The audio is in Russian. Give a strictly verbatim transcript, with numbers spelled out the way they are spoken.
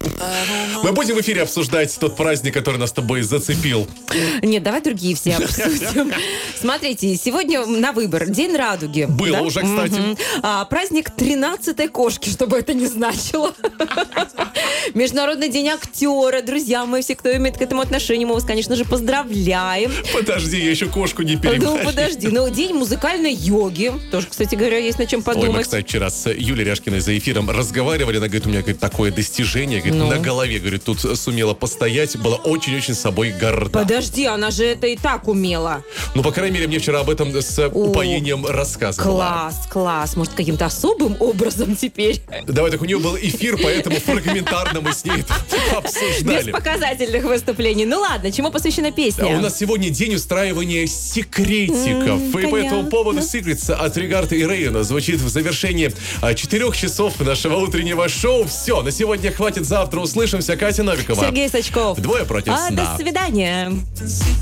Мы будем в эфире обсуждать тот праздник, который нас с тобой зацепил. Нет, давай другие все обсудим. Смотрите, сегодня на выбор День радуги. Было да? уже, кстати. Мгм. А, праздник тринадцатой кошки, что бы это ни значило. Международный день актера. Друзья мои, все, кто имеет к этому отношение, мы вас, конечно же, поздравляем. Подожди, я еще кошку не переговорил. Ну, подожди. Ну, день музыкальной йоги. Тоже, кстати говоря, есть над чем Ой, мы, подумать. кстати, вчера с Юлей Ряшкиной за эфиром разговаривали. Она говорит, у меня говорит, такое достижение. Говорит, Ну. на голове, говорит, тут сумела постоять. Была очень-очень собой горда. Подожди, она же это и так умела. Ну, по крайней мере, мне вчера об этом с упоением рассказывала. Класс, класс. Может, каким-то особым образом теперь? Давай, так у нее был эфир, поэтому фрагментарно мы с ней это Без обсуждали. показательных выступлений. Ну ладно, чему посвящена песня? А у нас сегодня день устраивания секретиков. М, и по понятно. этому поводу Secrets от Регарда и Рейна звучит в завершении а, четырех часов нашего утреннего шоу. Все, на сегодня хватит. Завтра услышимся. Катя Новикова. Сергей Сачков. Двое против А, сна. до свидания.